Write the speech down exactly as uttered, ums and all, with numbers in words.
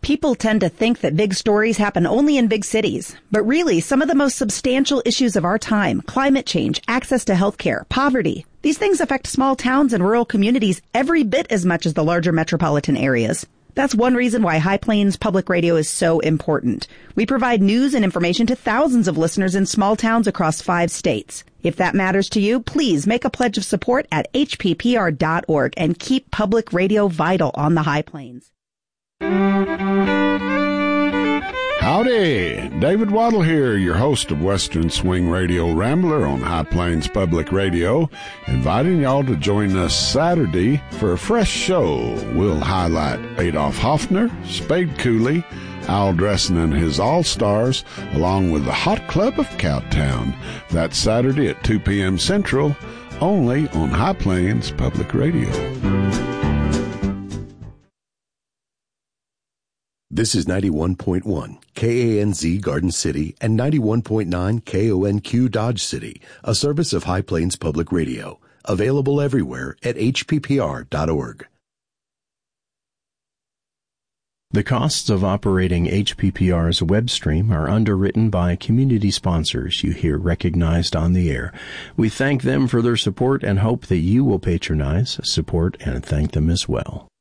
People tend to think that big stories happen only in big cities, but really some of the most substantial issues of our time, climate change, access to healthcare, poverty, these things affect small towns and rural communities every bit as much as the larger metropolitan areas. That's one reason why High Plains Public Radio is so important. We provide news and information to thousands of listeners in small towns across five states. If that matters to you, please make a pledge of support at H P P R dot org and keep public radio vital on the High Plains. Howdy, David Waddle here, your host of Western Swing Radio Rambler on High Plains Public Radio, inviting y'all to join us Saturday for a fresh show. We'll highlight Adolf Hoffner, Spade Cooley, Al Dressen and his All-Stars, along with the Hot Club of Cowtown. That's Saturday at two p.m. Central, only on High Plains Public Radio. This is ninety-one point one K A N Z Garden City and ninety-one point nine K O N Q Dodge City, a service of High Plains Public Radio. Available everywhere at H P P R dot org. The costs of operating H P P R's web stream are underwritten by community sponsors you hear recognized on the air. We thank them for their support and hope that you will patronize, support, and thank them as well.